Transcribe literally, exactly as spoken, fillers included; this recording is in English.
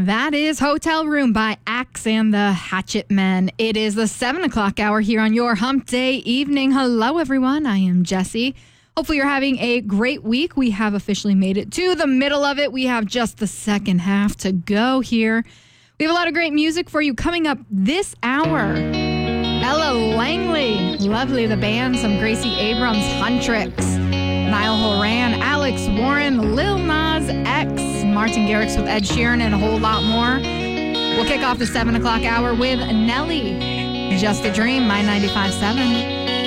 That is Hotel Room by Axe and the Hatchet Men. It is the seven o'clock hour here on your Hump Day evening. Hello, everyone. I am Jessie. Hopefully you're having a great week. We have officially made it to the middle of it. We have just the second half to go here. We have a lot of great music for you coming up this hour. Ella Langley, Lovely the Band, some Gracie Abrams, Huntrix, Niall Horan, Alex Warren, Lil Nas X, Martin Garrix with Ed Sheeran, and a whole lot more. We'll kick off the seven o'clock hour with Nelly, Just a Dream, My ninety-five point seven.